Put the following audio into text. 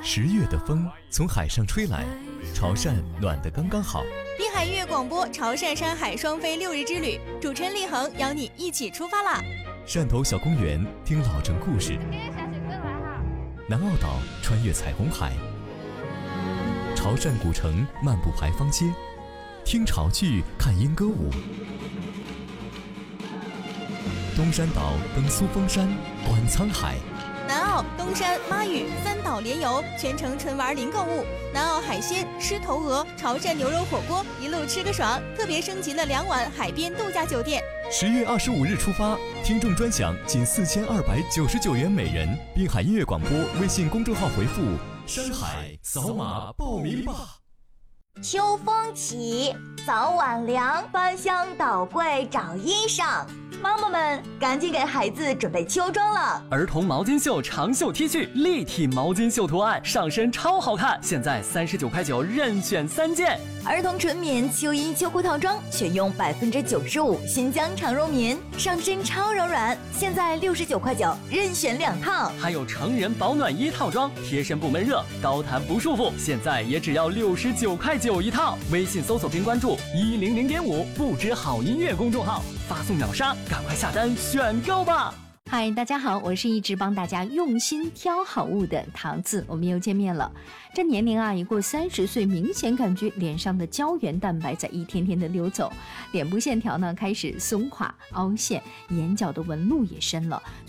10月的风从海上吹来，潮汕暖得刚刚好。 滨海音乐广播潮汕山海双飞6日之旅，主持人立恒邀你一起出发啦！ 汕头小公园听老城故事，南澳岛穿越彩虹海，潮汕古城漫步牌坊街，听潮剧看莺歌舞。东山岛登苏峰山，观沧海。 南澳、东山、妈屿3岛联游，全程纯玩零购物。南澳海鲜、狮头鹅、潮汕牛肉火锅，一路吃个爽。特别升级了2晚海边度假酒店。 10月25日出发，听众专享仅4299元每人。滨海音乐广播微信公众号回复“山海”，扫码报名吧。 秋风起，早晚凉，翻箱倒柜找衣裳。妈妈们赶紧给孩子准备秋装了。 儿童毛巾袖长袖 T 恤，立体毛巾袖图案，上身超好看，现在39.9块任选3件。 儿童纯棉秋衣秋裤套装，选用95%新疆长绒棉，上身超柔软，现在69.9块任选2套。 还有成人保暖衣套装，贴身不闷热，高弹不束缚，现在也只要69.9块一套。微信搜索并关注100.5不知好音乐公众号，发送秒杀，赶快下单选购吧。 嗨，大家好，我是一直帮大家用心挑好物的桃子，我们又见面了。这年龄啊，一过30岁，明显感觉脸上的胶原蛋白在一天天的流走，脸部线条呢开始松垮凹陷，眼角的纹路也深了。